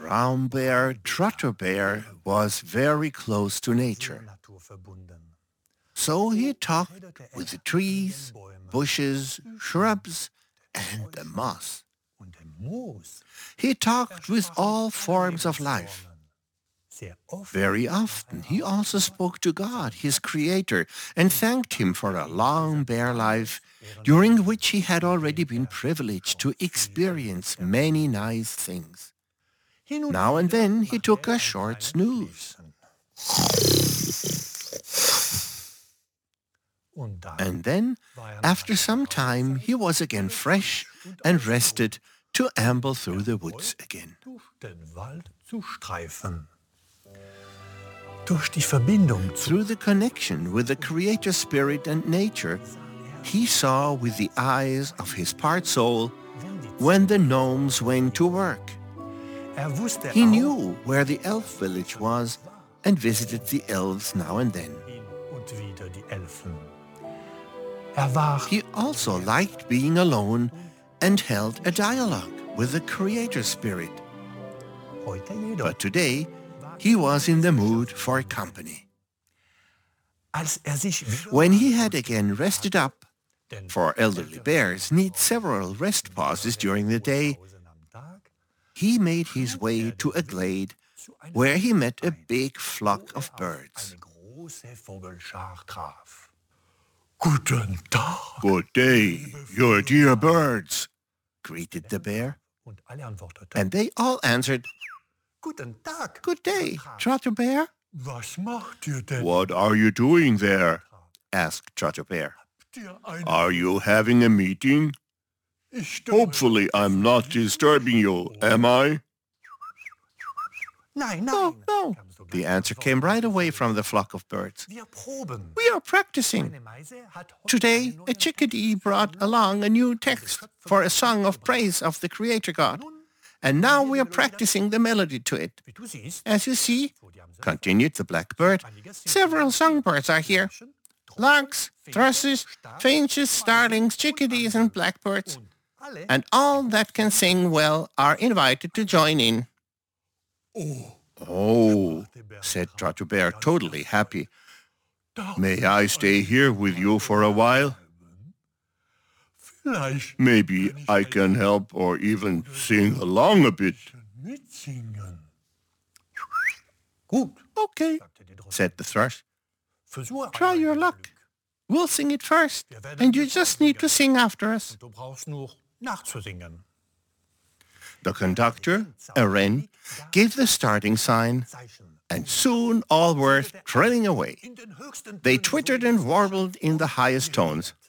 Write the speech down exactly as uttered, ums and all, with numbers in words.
Brown Bear Trotter Bear was very close to nature. So he talked with the trees, bushes, shrubs, and the moss. He talked with all forms of life. Very often he also spoke to God, his creator, and thanked him for a long bear life, during which he had already been privileged to experience many nice things. Now and then he took a short snooze. And then, after some time, he was again fresh and rested to amble through the woods again. Through the connection with the Creator Spirit and nature, he saw with the eyes of his part soul when the gnomes went to work. He knew where the elf village was and visited the elves now and then. He also liked being alone and held a dialogue with the Creator Spirit. But today, he was in the mood for company. When he had again rested up, for elderly bears need several rest pauses during the day, he made his way to a glade where he met a big flock of birds. Guten Tag. Good day, your dear birds, greeted the bear. And they all answered, Guten Tag. Good day, Trotter Bear. Was macht ihr denn? What are you doing there? Asked Trotter Bear. Are you having a meeting? Hopefully I'm not disturbing you, am I? Nein, No, nein. no. The answer came right away from the flock of birds. Wir proben. We are practicing. Today, a chickadee brought along a new text for a song of praise of the Creator God. And now we are practicing the melody to it. Wie du siehst, As you see, continued the blackbird, several songbirds are here. Larks, thrushes, finches, starlings, chickadees, and blackbirds. alle. And all that can sing well are invited to join in. Oh, Oh, said Trotter Bear, totally happy. May I stay here with you for a while? vielleicht Maybe I can help or even sing along a bit. mitsingen. Gut, okay, Sagte die Drossel. said the thrush. Versuch Try einmal your dein luck. Glück. We'll sing it first, and you just need to sing after us. Du brauchst nur nachzusingen. The conductor, a wren, gave the starting sign, Zeichen. and soon all were trilling away. In den höchsten They Tönen twittered so and warbled in the highest tones.